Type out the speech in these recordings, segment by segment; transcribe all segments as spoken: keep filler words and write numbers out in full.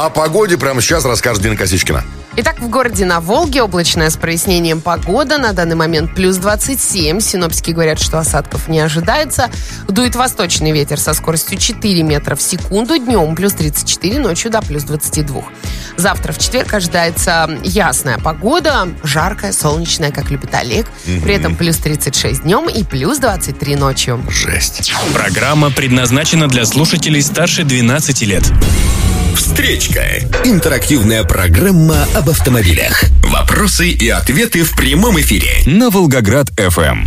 О погоде прямо сейчас расскажет Дина Косичкина. Итак, в городе на Волге облачная с прояснением погода. На данный момент плюс двадцать семь. Синоптики говорят, что осадков не ожидается. Дует восточный ветер со скоростью четыре метра в секунду. Днем плюс тридцать четыре, ночью до плюс двадцать два. Завтра в четверг ожидается ясная погода. Жаркая, солнечная, как любит Олег. Mm-hmm. При этом плюс тридцать шесть днем и плюс двадцать три ночью. Жесть. Программа предназначена для слушателей старше двенадцати лет. Встречка. Интерактивная программа об автомобилях. Вопросы и ответы в прямом эфире. На Волгоград эф эм.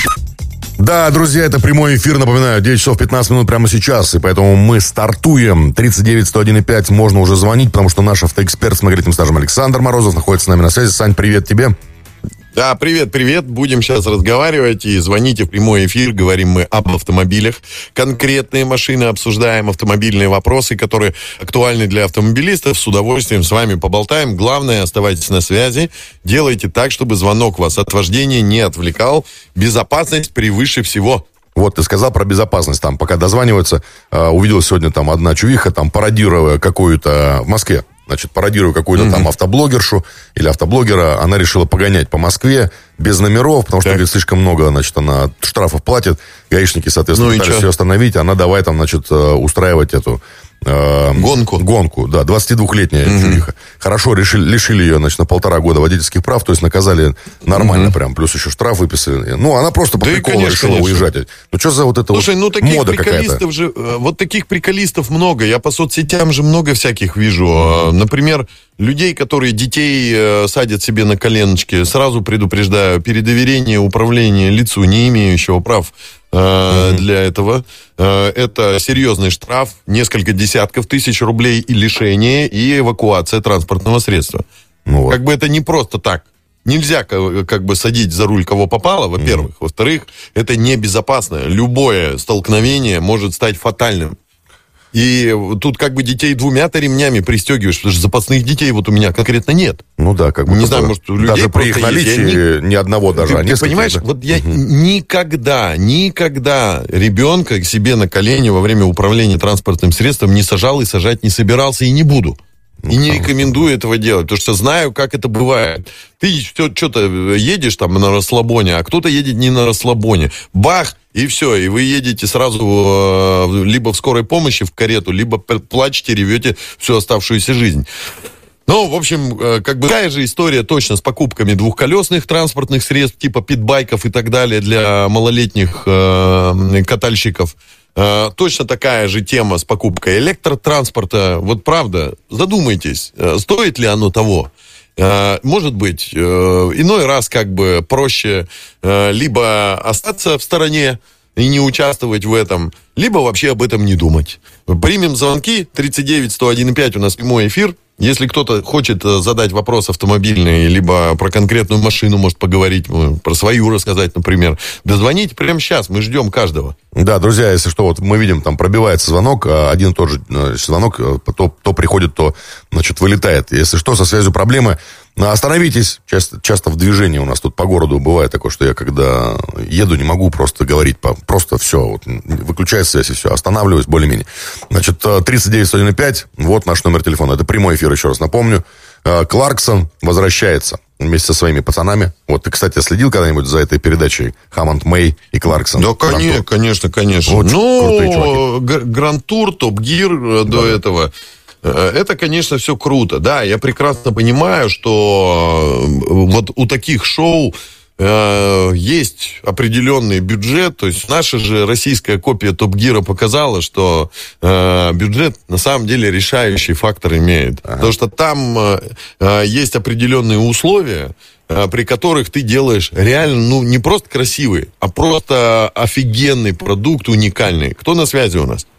Да, друзья, это прямой эфир, напоминаю, девять часов пятнадцать минут прямо сейчас, и поэтому мы стартуем. тридцать девять сто один и пять можно уже звонить, потому что наш автоэксперт с многолетним стажем Александр Морозов находится с нами на связи. Сань, привет тебе. Да, привет, привет. Будем сейчас разговаривать и звоните в прямой эфир. Говорим мы об автомобилях. Конкретные машины обсуждаем, автомобильные вопросы, которые актуальны для автомобилистов. С удовольствием с вами поболтаем. Главное, оставайтесь на связи. Делайте так, чтобы звонок вас от вождения не отвлекал. Безопасность превыше всего. Вот, ты сказал про безопасность. Там, пока дозваниваются, э, увидел сегодня там одна чувиха, там, пародируя какую-то в Москве. Значит, пародируя какую-то mm-hmm. там автоблогершу или автоблогера, она решила погонять по Москве без номеров, потому что, говорит, слишком много, значит, она штрафов платит. Гаишники, соответственно, ну, пытались ее остановить. Она давай там, значит, устраивать эту... Э, гонку. Гонку, да, двадцатидвухлетняя mm-hmm. чувиха. Хорошо, решили, лишили ее, значит, на полтора года водительских прав, то есть наказали нормально mm-hmm. прям, плюс еще штраф выписали. Ну, она просто по да приколу конечно, решила конечно. уезжать. Ну, что за вот это Слушай, вот ну, таких мода приколистов какая-то? Же, вот таких приколистов много. Я по соцсетям же много всяких вижу. Mm-hmm. Например, людей, которые детей э, садят себе на коленочки, сразу предупреждаю, передоверение управления лицу, не имеющего прав э, mm-hmm. для этого, э, это серьезный штраф, несколько десятков тысяч рублей и лишение, и эвакуация транспортного средства. Ну, вот. Как бы это не просто так. Нельзя как бы садить за руль кого попало, во-первых. Mm-hmm. Во-вторых, это небезопасно. Любое столкновение может стать фатальным. И тут как бы детей двумя-то ремнями пристегиваешь, потому что запасных детей вот у меня конкретно нет. Ну да, как бы. Не знаю, может, у людей даже при их наличии ни... ни одного даже, ты, а несколько. Понимаешь, да? Вот я угу. никогда, никогда ребенка к себе на колени во время управления транспортным средством не сажал и сажать не собирался и не буду. И не рекомендую этого делать, потому что знаю, как это бывает. Ты все, что-то едешь там на расслабоне, а кто-то едет не на расслабоне. Бах, и все, и вы едете сразу э, либо в скорой помощи в карету, либо плачете, ревете всю оставшуюся жизнь. Ну, в общем, э, как бы такая же история точно с покупками двухколесных транспортных средств, типа питбайков и так далее для малолетних э, катальщиков. Uh, точно такая же тема с покупкой электротранспорта. Вот правда, задумайтесь, uh, стоит ли оно того. Uh, может быть, uh, иной раз как бы проще uh, либо остаться в стороне и не участвовать в этом, либо вообще об этом не думать. Примем звонки. тридцать девять сто один и пять у нас прямой эфир. Если кто-то хочет задать вопрос автомобильный, либо про конкретную машину может поговорить, про свою рассказать, например, дозвоните прямо сейчас, мы ждем каждого. Да, друзья, если что, вот мы видим, там пробивается звонок, один и тот же звонок, то, то приходит, то, значит, вылетает. Если что, со связью проблемы, остановитесь. Часто, часто в движении у нас тут по городу бывает такое, что я когда еду, не могу просто говорить, просто все, вот, выключаю связь и все, останавливаюсь более-менее. Значит, тридцать девять сто один и пять, вот наш номер телефона, это прямой эфир, еще раз напомню. Кларксон возвращается вместе со своими пацанами. Вот, ты, кстати, следил когда-нибудь за этой передачей Хаммонд, Мэй и Кларксон? Да, конечно, конечно, конечно. Очень ну, Гранд Тур, Топ Гир до да. этого. Это, конечно, все круто. Да, я прекрасно понимаю, что вот у таких шоу э, есть определенный бюджет. То есть наша же российская копия Топ Гира показала, что э, бюджет на самом деле решающий фактор имеет. Ага. Потому что там э, есть определенные условия, э, при которых ты делаешь реально, ну, не просто красивый, а просто офигенный продукт, уникальный. Кто на связи у нас?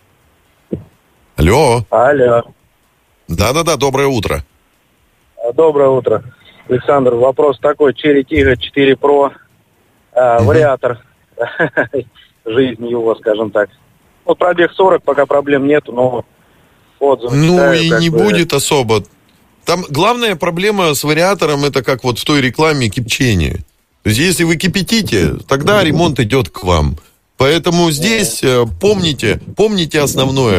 Алло. Алло. Да-да-да, доброе утро. Доброе утро. Александр, вопрос такой. Черри Тигр четыре Про, э, угу. вариатор жизни его, скажем так. Вот пробег сорок, пока проблем нету, но отзывы Ну читаю, и не бы... будет особо. Там главная проблема с вариатором, это как вот в той рекламе кипячение. То есть если вы кипятите, тогда ремонт идет к вам. Поэтому здесь помните, помните основное.